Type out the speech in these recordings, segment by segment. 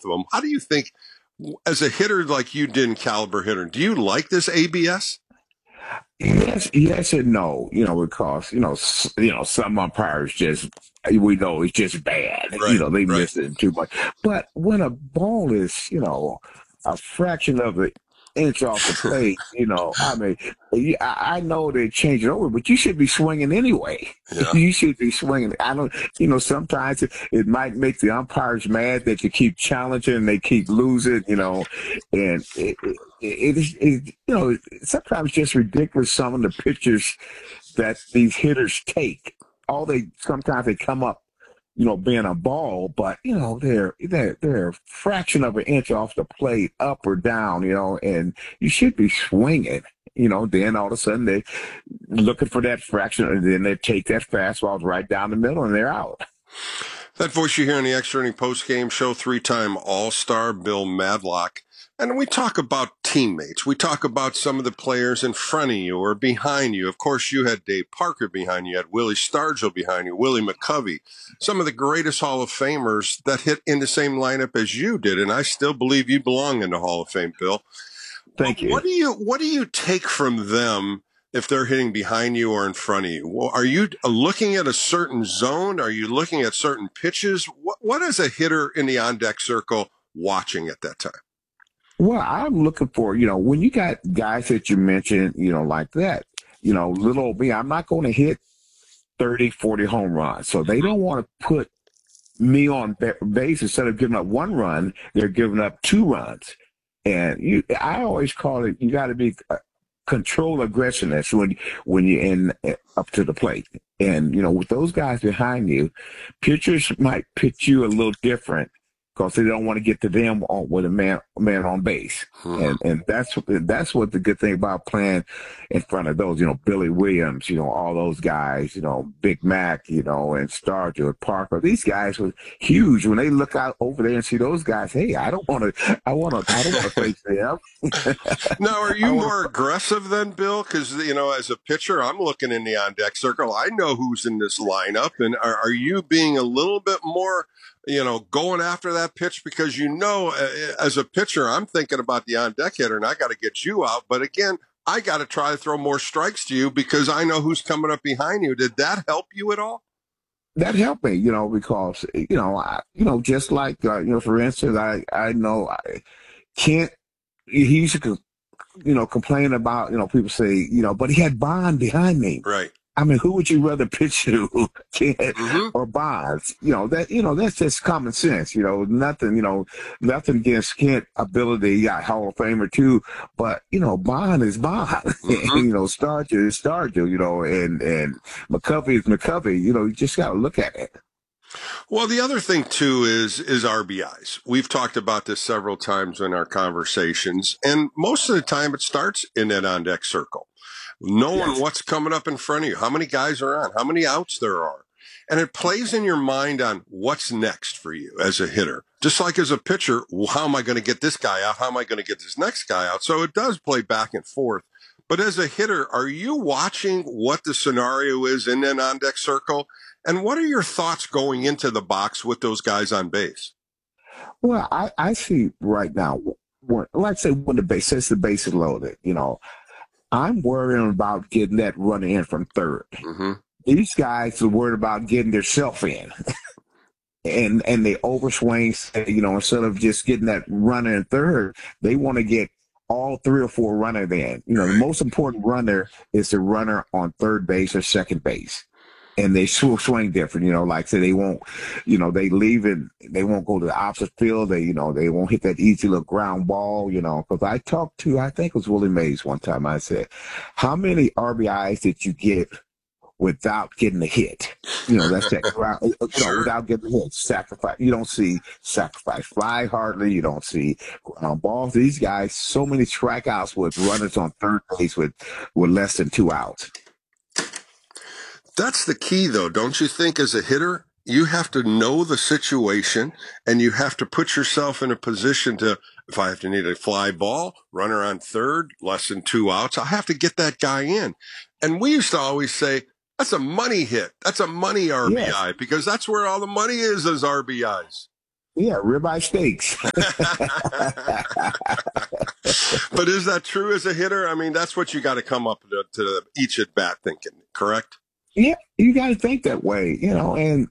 both of them. How do you think, as a hitter like you did in caliber hitter, do you like this ABS? Yes and no, because, some umpires we know it's just bad. Right, They right. miss it too much. But when a ball is, a fraction of an inch off the plate, I mean, I know they change it over, but you should be swinging anyway. Yeah. You should be swinging. I don't, sometimes it might make the umpires mad that you keep challenging and they keep losing, and sometimes just ridiculous some of the pitches that these hitters take. Sometimes they come up, being a ball, but they're a fraction of an inch off the plate, up or down, and you should be swinging. Then all of a sudden they looking for that fraction, and then they take that fastball right down the middle, and they're out. That voice you hear on the Extra Inning Post-Game Show, three-time All-Star Bill Madlock. And we talk about teammates. We talk about some of the players in front of you or behind you. Of course, you had Dave Parker behind you. You had Willie Stargell behind you, Willie McCovey, some of the greatest Hall of Famers that hit in the same lineup as you did. And I still believe you belong in the Hall of Fame, Bill. Thank you. What do you take from them if they're hitting behind you or in front of you? Well, are you looking at a certain zone? Are you looking at certain pitches? What is a hitter in the on-deck circle watching at that time? Well, I'm looking for, when you got guys that you mentioned, like that, little old me, I'm not going to hit 30, 40 home runs. So they don't want to put me on base. Instead of giving up one run, they're giving up two runs. And I always call it, you got to be control aggressiveness when you're in up to the plate. And, with those guys behind you, pitchers might pitch you a little different, because they don't want to get to them with a man on base. And that's what the good thing about playing in front of those, Billy Williams, all those guys, Big Mac, and Stargell, Parker. These guys were huge. When they look out over there and see those guys, hey, I don't want to face them. Now, are you more aggressive than Bill? Because, as a pitcher, I'm looking in the on-deck circle. I know who's in this lineup. And are you being a little bit more, going after that pitch? Because, as a pitcher, I'm thinking about the on-deck hitter, and I got to get you out. But again, I got to try to throw more strikes to you because I know who's coming up behind you. Did that help you at all? That helped me, because, just like, for instance, I know Kent, he used to, complain about, people say, but he had Bond behind me. Right. I mean, who would you rather pitch to, Kent or Bonds? That's just common sense. Nothing against Kent ability. Yeah, Hall of Famer too, but Bond is Bond. Stargell is Stargell. And McCovey is McCovey. You just got to look at it. Well, the other thing too is RBIs. We've talked about this several times in our conversations, and most of the time it starts in that on-deck circle. Knowing what's coming up in front of you, how many guys are on, how many outs there are. And it plays in your mind on what's next for you as a hitter. Just like as a pitcher, how am I going to get this guy out? How am I going to get this next guy out? So it does play back and forth. But as a hitter, are you watching what the scenario is in an on-deck circle? And what are your thoughts going into the box with those guys on base? Well, I see right now, when the base is loaded, I'm worrying about getting that runner in from third. Mm-hmm. These guys are worried about getting themselves in. and they overswing, instead of just getting that runner in third, they want to get all three or four runners in. The most important runner is the runner on third base or second base. And they swing different, like say they won't, they leave it, they won't go to the opposite field. They won't hit that easy little ground ball, because I talked to, I think it was Willie Mays one time. I said, how many RBIs did you get without getting a hit? That's that ground, without getting a hit. Sacrifice. You don't see sacrifice fly hardly. You don't see balls. These guys, so many strikeouts with runners on third base with less than 2 outs. That's the key, though, don't you think, as a hitter? You have to know the situation, and you have to put yourself in a position to, if I have to need a fly ball, runner on third, less than 2 outs, I have to get that guy in. And we used to always say, that's a money hit. That's a money RBI, because that's where all the money is RBIs. Yeah, ribeye steaks. But is that true as a hitter? I mean, that's what you got to come up to each at bat thinking, correct? Yeah, you got to think that way, and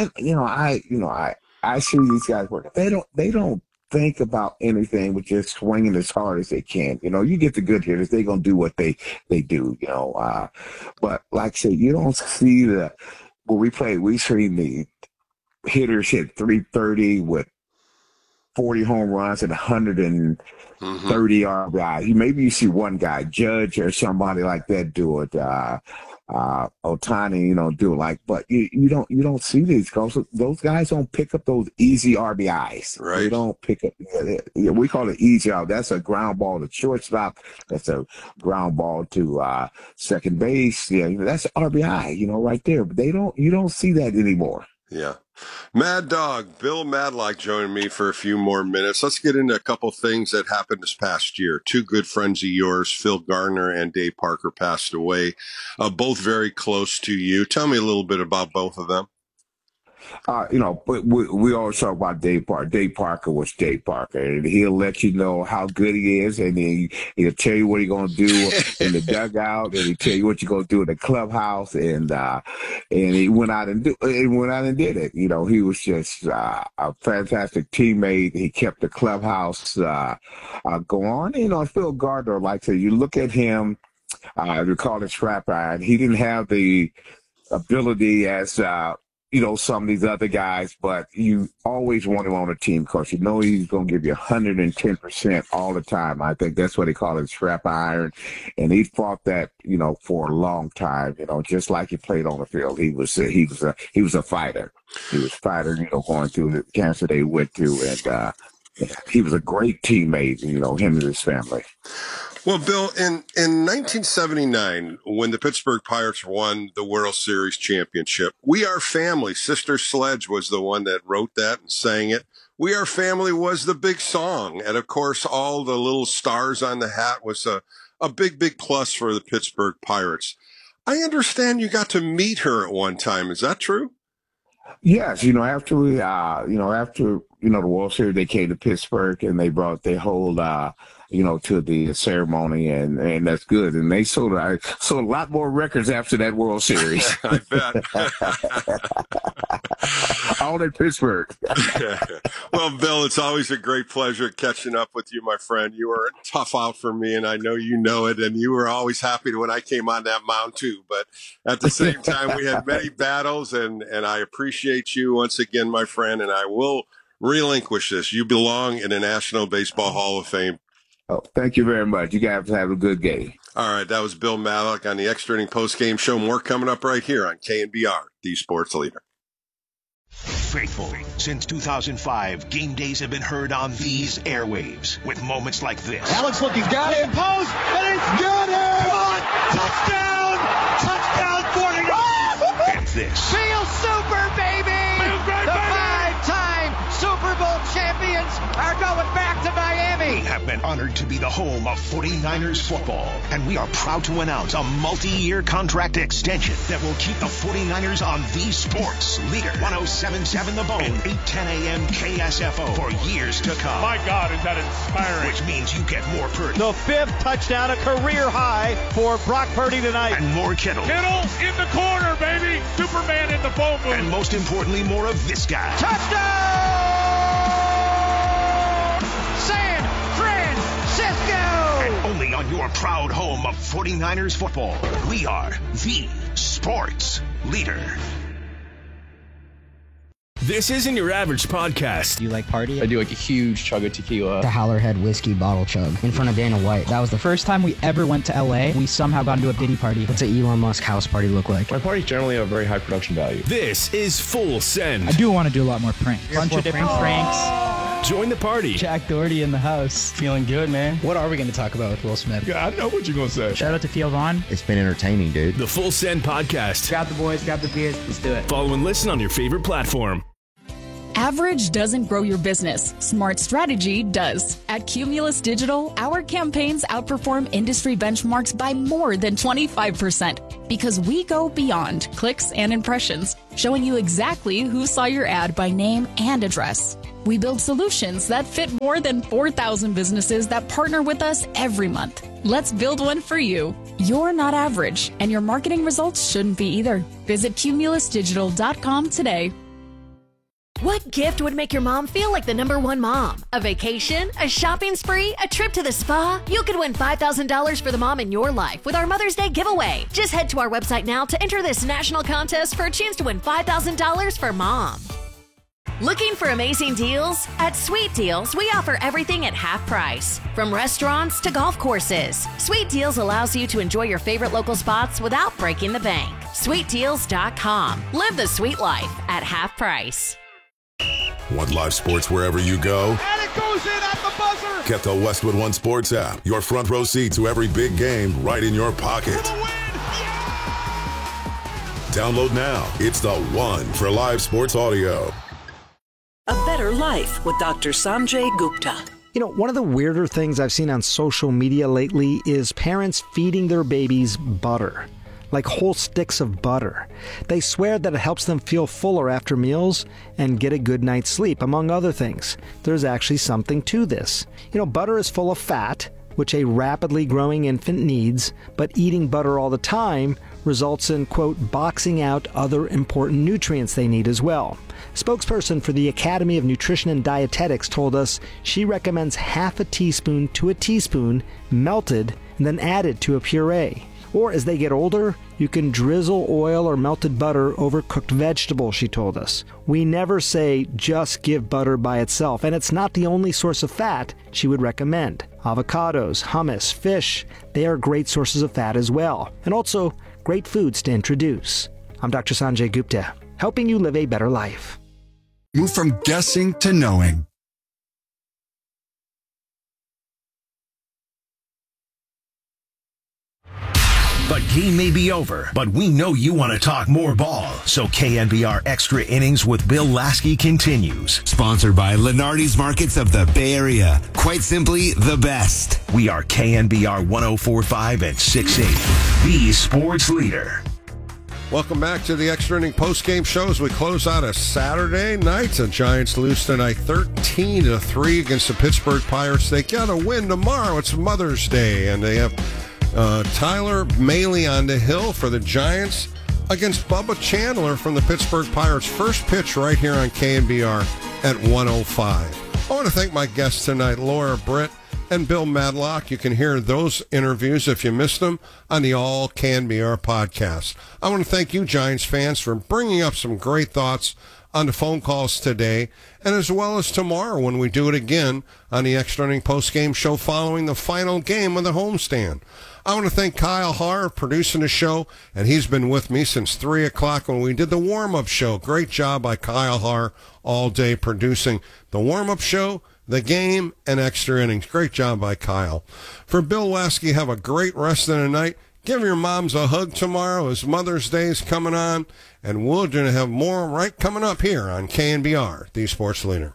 I see these guys work. They don't think about anything but just swinging as hard as they can. You get the good hitters, they're going to do what they do, but like I said, you don't see we seen the hitters hit 330 with 40 home runs and 130 RBIs. Maybe you see one guy, Judge or somebody like that, do it. Ohtani, do it but you don't see these guys. Those guys don't pick up those easy RBIs. Right. They don't pick up. We call it easy out. That's a ground ball to shortstop. That's a ground ball to second base. Yeah, that's RBI. Right there. But you don't see that anymore. Yeah. Mad Dog, Bill Madlock joining me for a few more minutes. Let's get into a couple things that happened this past year. Two good friends of yours, Phil Garner and Dave Parker, passed away, both very close to you. Tell me a little bit about both of them. We always talk about Dave Parker. Dave Parker was Dave Parker, and he'll let you know how good he is, and he'll tell you what he's going to do in the dugout, and he'll tell you what you're going to do in the clubhouse, and he went out and did it. He was just a fantastic teammate. He kept the clubhouse going. Phil Gardner, like I said, you look at him. We call it scrap iron. He didn't have the ability as some of these other guys, but you always want him on a team because he's going to give you 110% all the time. I think that's what they call it, scrap iron. And he fought that, for a long time, just like he played on the field. He was a fighter. He was a fighter, going through the cancer they went through. And he was a great teammate, him and his family. Well, Bill, in 1979, when the Pittsburgh Pirates won the World Series championship, We Are Family, Sister Sledge was the one that wrote that and sang it. We Are Family was the big song. And, of course, all the little stars on the hat was a big, big plus for the Pittsburgh Pirates. I understand you got to meet her at one time. Is that true? Yes, after the World Series, they came to Pittsburgh and they brought their whole, to the ceremony, and that's good. And they sold a lot more records after that World Series. I bet. All in Pittsburgh. Well, Bill, it's always a great pleasure catching up with you, my friend. You were a tough out for me, and I know you know it, and you were always happy when I came on that mound, too. But at the same time, we had many battles, and I appreciate you once again, my friend, and I will relinquish this. You belong in the National Baseball Hall of Fame. Oh, thank you very much. You guys have a good game. All right, that was Bill Madlock on the Extra Inning Post-Game Show. More coming up right here on KNBR, the Sports Leader. Faithful since 2005, game days have been heard on these airwaves with moments like this. Alex looking, got it, post, and it's got it! Touchdown! Touchdown 49! And this. Feel super, baby! The five-time Super Bowl champions are going back to Miami. We have been honored to be the home of 49ers football, and we are proud to announce a multi-year contract extension that will keep the 49ers on the Sports Leader 107.7 The Bone and 8:10 a.m. KSFO for years to come. My God, is that inspiring. Which means you get more Purdy. The fifth touchdown, a career high for Brock Purdy tonight. And more Kittle. Kittle in the corner, baby. Superman in the phone booth. And most importantly, more of this guy. Touchdown! San Francisco! And only on your proud home of 49ers football. We are the Sports Leader. This isn't your average podcast. Do you like party? I do like a huge chug of tequila. The Howlerhead whiskey bottle chug in front of Dana White. That was the first time we ever went to LA. We somehow got into a Diddy party. What's an Elon Musk house party look like? My parties generally have very high production value. This is Full Send. I do want to do a lot more pranks. Bunch of different pranks. Join the party. Jack Doherty in the house. Feeling good, man. What are we going to talk about with Will Smith? Yeah, I know what you're going to say. Shout out to Theo Vaughn. It's been entertaining, dude. The Full Send Podcast. Grab the boys, grab the beers. Let's do it. Follow and listen on your favorite platform. Average doesn't grow your business. Smart strategy does. At Cumulus Digital, our campaigns outperform industry benchmarks by more than 25% because we go beyond clicks and impressions, showing you exactly who saw your ad by name and address. We build solutions that fit more than 4,000 businesses that partner with us every month. Let's build one for you. You're not average, and your marketing results shouldn't be either. Visit cumulusdigital.com today. What gift would make your mom feel like the #1 mom? A vacation? A shopping spree? A trip to the spa? You could win $5,000 for the mom in your life with our Mother's Day giveaway. Just head to our website now to enter this national contest for a chance to win $5,000 for mom. Looking for amazing deals? At Sweet Deals, we offer everything at half price. From restaurants to golf courses, Sweet Deals allows you to enjoy your favorite local spots without breaking the bank. SweetDeals.com. Live the sweet life at half price. Want live sports wherever you go? And it goes in at the buzzer! Get the Westwood One Sports app. Your front row seat to every big game right in your pocket. For the win! Yeah! Download now. It's the one for live sports audio. A Better Life with Dr. Sanjay Gupta. You know, one of the weirder things I've seen on social media lately is parents feeding their babies butter, like whole sticks of butter. They swear that it helps them feel fuller after meals and get a good night's sleep, among other things. There's actually something to this. You know, butter is full of fat, which a rapidly growing infant needs, but eating butter all the time results in, quote, boxing out other important nutrients they need as well. Spokesperson for the Academy of Nutrition and Dietetics told us she recommends half a teaspoon to a teaspoon melted and then added to a puree. Or as they get older, you can drizzle oil or melted butter over cooked vegetables, she told us. We never say just give butter by itself, and it's not the only source of fat she would recommend. Avocados, hummus, fish, they are great sources of fat as well, and also great foods to introduce. I'm Dr. Sanjay Gupta, helping you live a better life. Move from guessing to knowing. The game may be over, but we know you want to talk more ball. So KNBR Extra Innings with Bill Lasky continues. Sponsored by Lenardi's Markets of the Bay Area. Quite simply, the best. We are KNBR 104.5 and 680, the sports leader. Welcome back to the Extra Inning Post-Game Show as we close out a Saturday night. The Giants lose tonight 13-3 against the Pittsburgh Pirates. They got a win tomorrow. It's Mother's Day, and they have Tyler Mahle on the hill for the Giants against Bubba Chandler from the Pittsburgh Pirates. First pitch right here on KNBR at 1:05. I want to thank my guests tonight, Laura Britt and Bill Madlock. You can hear those interviews if you missed them on the All KNBR podcast. I want to thank you, Giants fans, for bringing up some great thoughts on the phone calls today, and as well as tomorrow when we do it again on the Extra Inning Post-Game Show following the final game of the homestand. I want to thank Kyle Harr producing the show, and he's been with me since 3 o'clock when we did the warm-up show. Great job by Kyle Harr all day producing the warm-up show, the game, and Extra Innings. Great job by Kyle. For Bill Lasky, have a great rest of the night. Give your moms a hug tomorrow as Mother's Day is coming on, and we're going to have more right coming up here on KNBR, the sports leader.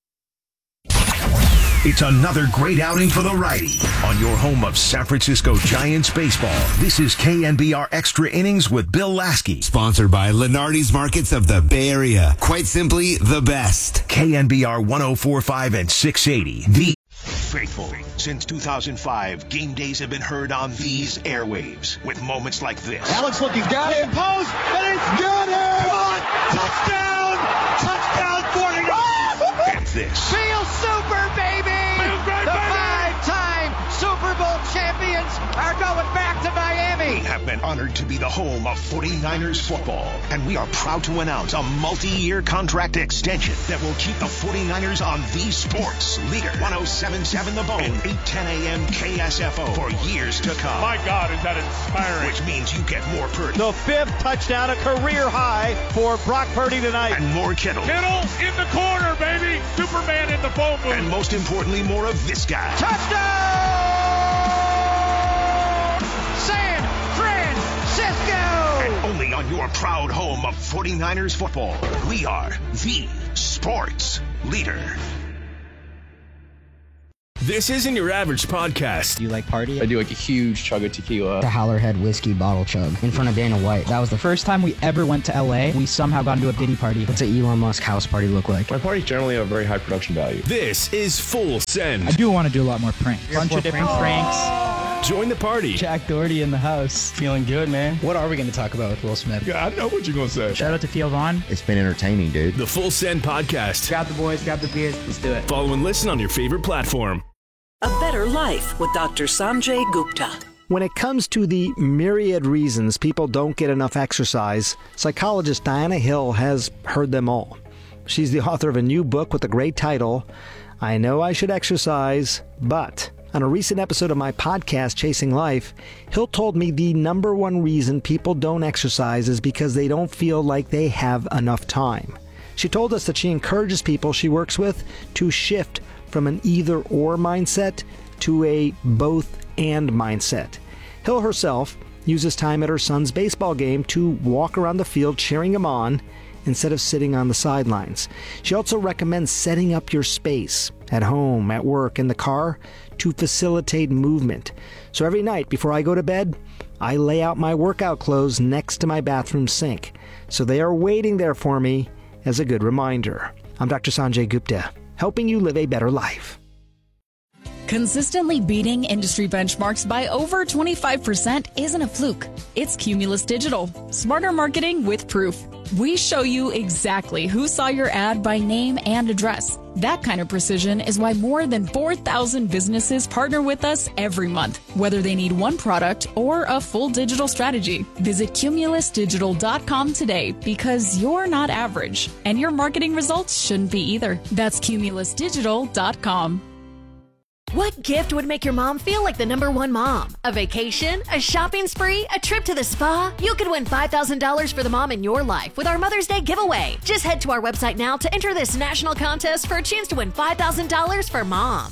It's another great outing for the righty on your home of San Francisco Giants baseball. This is KNBR Extra Innings with Bill Lasky. Sponsored by Lenardi's Markets of the Bay Area. Quite simply, the best. KNBR 104.5 and 680. The faithful. Since 2005, game days have been heard on these airwaves with moments like this. Alex looking down in post, and he's got it! Touchdown! Touchdown 49! And this. Feel super, baby! The five-time Super Bowl champions are going back to Miami. We have been honored to be the home of 49ers football, and we are proud to announce a multi-year contract extension that will keep the 49ers on the sports leader. 107.7 The Bone and 8:10 a.m. KSFO for years to come. My God, is that inspiring. Which means you get more Purdy. The 5th touchdown, a career high for Brock Purdy tonight. And more Kittle. Kittle in the corner, baby. Superman in the phone booth. And most importantly, more of this guy. Touchdown! San Francisco! And only on your proud home of 49ers football. We are the sports leader. This isn't your average podcast. You like party? I do like a huge chug of tequila. The Howlerhead whiskey bottle chug in front of Dana White. That was the first time we ever went to LA. We somehow got into a Diddy party. What's an Elon Musk house party look like? My parties generally have a very high production value. This is Full Send. I do want to do a lot more pranks. Bunch of different pranks. Join the party. Jack Doherty in the house. Feeling good, man. What are we going to talk about with Will Smith? Yeah, I know what you're going to say. Shout out to Theo Vaughn. It's been entertaining, dude. The Full Send Podcast. Grab the boys, grab the beers. Let's do it. Follow and listen on your favorite platform. A Better Life with Dr. Sanjay Gupta. When it comes to the myriad reasons people don't get enough exercise, psychologist Diana Hill has heard them all. She's the author of a new book with a great title, I Know I Should Exercise, But... On a recent episode of my podcast, Chasing Life, Hill told me the number one reason people don't exercise is because they don't feel like they have enough time. She told us that she encourages people she works with to shift from an either-or mindset to a both-and mindset. Hill herself uses time at her son's baseball game to walk around the field cheering him on instead of sitting on the sidelines. She also recommends setting up your space at home, at work, in the car to facilitate movement. So every night before I go to bed, I lay out my workout clothes next to my bathroom sink. So they are waiting there for me as a good reminder. I'm Dr. Sanjay Gupta, helping you live a better life. Consistently beating industry benchmarks by over 25% isn't a fluke. It's Cumulus Digital. Smarter marketing with proof. We show you exactly who saw your ad by name and address. That kind of precision is why more than 4,000 businesses partner with us every month, whether they need one product or a full digital strategy. Visit cumulusdigital.com today because you're not average, and your marketing results shouldn't be either. That's cumulusdigital.com. What gift would make your mom feel like the number one mom? A vacation? A shopping spree? A trip to the spa? You could win $5,000 for the mom in your life with our Mother's Day giveaway. Just head to our website now to enter this national contest for a chance to win $5,000 for mom.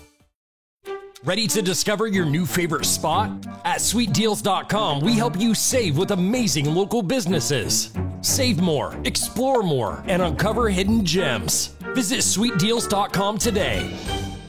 Ready to discover your new favorite spot? At SweetDeals.com, we help you save with amazing local businesses. Save more, explore more, and uncover hidden gems. Visit SweetDeals.com today.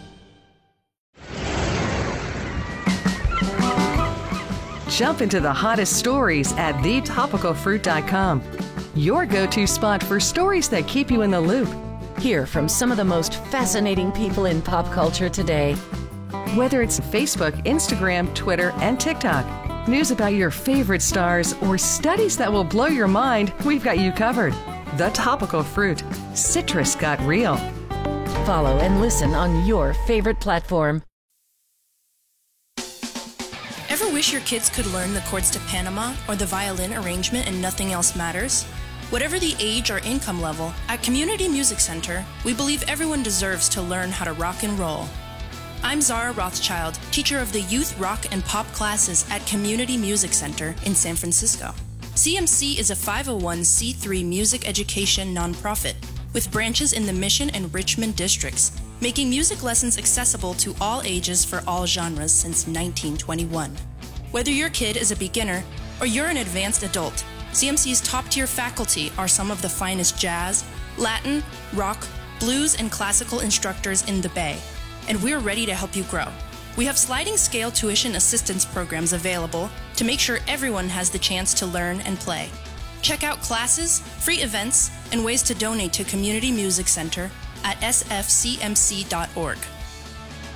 Jump into the hottest stories at thetopicalfruit.com. Your go-to spot for stories that keep you in the loop. Hear from some of the most fascinating people in pop culture today. Whether it's Facebook, Instagram, Twitter, and TikTok, news about your favorite stars, or studies that will blow your mind, we've got you covered. The Topical Fruit. Citrus got real. Follow and listen on your favorite platform. Ever wish your kids could learn the chords to Panama or the violin arrangement and nothing else matters? Whatever the age or income level, at Community Music Center, we believe everyone deserves to learn how to rock and roll. I'm Zara Rothschild, teacher of the youth rock and pop classes at Community Music Center in San Francisco. CMC is a 501c3 music education nonprofit with branches in the Mission and Richmond districts, making music lessons accessible to all ages for all genres since 1921. Whether your kid is a beginner or you're an advanced adult, CMC's top-tier faculty are some of the finest jazz, Latin, rock, blues, and classical instructors in the Bay, and we're ready to help you grow. We have sliding scale tuition assistance programs available to make sure everyone has the chance to learn and play. Check out classes, free events, and ways to donate to Community Music Center at sfcmc.org.